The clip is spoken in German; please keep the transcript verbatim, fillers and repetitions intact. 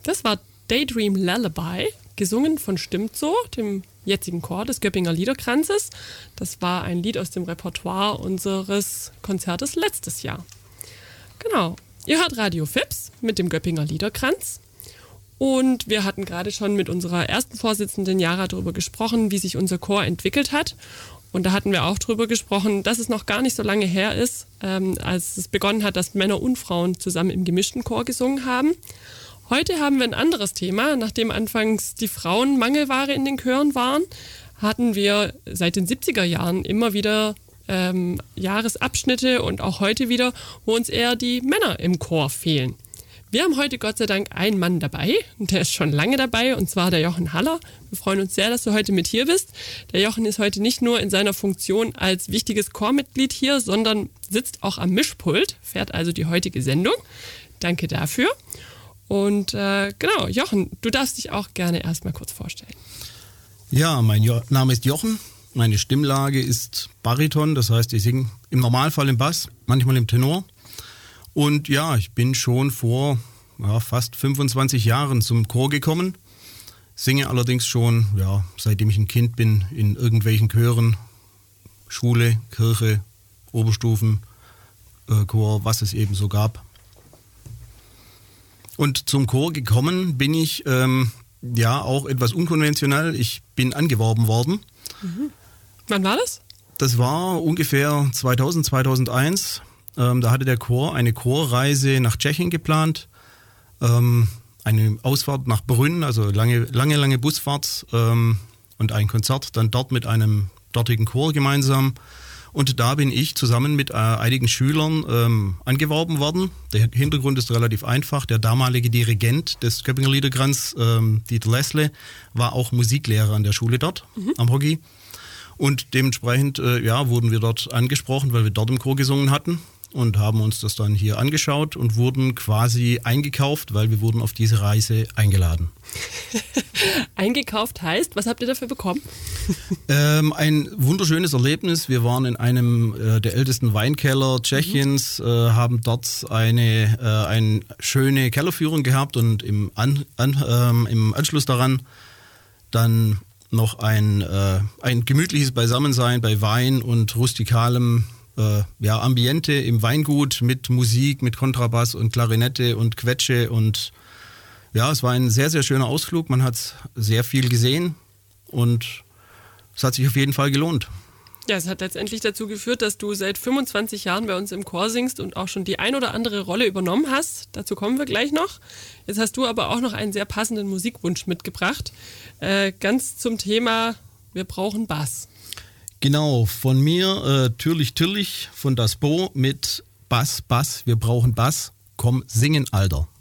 Das war Daydream Lullaby, gesungen von Stimmt so, dem jetzigen Chor des Göppinger Liederkranzes. Das war ein Lied aus dem Repertoire unseres Konzertes letztes Jahr. Genau. Ihr hört Radio Fips mit dem Göppinger Liederkranz. Und wir hatten gerade schon mit unserer ersten Vorsitzenden Jara darüber gesprochen, wie sich unser Chor entwickelt hat. Und da hatten wir auch darüber gesprochen, dass es noch gar nicht so lange her ist, ähm, als es begonnen hat, dass Männer und Frauen zusammen im gemischten Chor gesungen haben. Heute haben wir ein anderes Thema. Nachdem anfangs die Frauen Mangelware in den Chören waren, hatten wir seit den siebziger Jahren immer wieder ähm, Jahresabschnitte und auch heute wieder, wo uns eher die Männer im Chor fehlen. Wir haben heute Gott sei Dank einen Mann dabei, und der ist schon lange dabei, und zwar der Jochen Haller. Wir freuen uns sehr, dass du heute mit hier bist. Der Jochen ist heute nicht nur in seiner Funktion als wichtiges Chormitglied hier, sondern sitzt auch am Mischpult, fährt also die heutige Sendung. Danke dafür. Und äh, genau, Jochen, du darfst dich auch gerne erstmal kurz vorstellen. Ja, mein jo- Name ist Jochen. Meine Stimmlage ist Bariton, das heißt, ich singe im Normalfall im Bass, manchmal im Tenor. Und ja, ich bin schon vor ja, fast fünfundzwanzig Jahren zum Chor gekommen, singe allerdings schon, ja, seitdem ich ein Kind bin, in irgendwelchen Chören, Schule, Kirche, Oberstufen, äh, Chor, was es eben so gab. Und zum Chor gekommen bin ich ähm, ja auch etwas unkonventionell. Ich bin angeworben worden. Mhm. Wann war das? Das war ungefähr zweitausend, zweitausendeins. Ähm, da hatte der Chor eine Chorreise nach Tschechien geplant. Ähm, eine Ausfahrt nach Brünn, also lange, lange, lange Busfahrt ähm, und ein Konzert dann dort mit einem dortigen Chor gemeinsam. Und da bin ich zusammen mit äh, einigen Schülern ähm, angeworben worden. Der Hintergrund ist relativ einfach. Der damalige Dirigent des Göppinger Liederkranz, ähm, Dieter Lessle, war auch Musiklehrer an der Schule dort, mhm. am Hoggi. Und dementsprechend äh, ja, wurden wir dort angesprochen, weil wir dort im Chor gesungen hatten. Und haben uns das dann hier angeschaut und wurden quasi eingekauft, weil wir wurden auf diese Reise eingeladen. Eingekauft heißt, was habt ihr dafür bekommen? ähm, ein wunderschönes Erlebnis. Wir waren in einem äh, der ältesten Weinkeller Tschechiens, mhm. äh, haben dort eine, äh, eine schöne Kellerführung gehabt und im, an, an, ähm, im Anschluss daran dann noch ein, äh, ein gemütliches Beisammensein bei Wein und rustikalem Äh, ja, Ambiente im Weingut mit Musik, mit Kontrabass und Klarinette und Quetsche, und ja, es war ein sehr, sehr schöner Ausflug. Man hat sehr viel gesehen und es hat sich auf jeden Fall gelohnt. Ja, es hat letztendlich dazu geführt, dass du seit fünfundzwanzig Jahren bei uns im Chor singst und auch schon die ein oder andere Rolle übernommen hast. Dazu kommen wir gleich noch. Jetzt hast du aber auch noch einen sehr passenden Musikwunsch mitgebracht. Äh, ganz zum Thema, wir brauchen Bass. Genau, von mir äh, Türlich Türlich von Das Bo mit Bass, Bass, wir brauchen Bass, komm singen, Alter.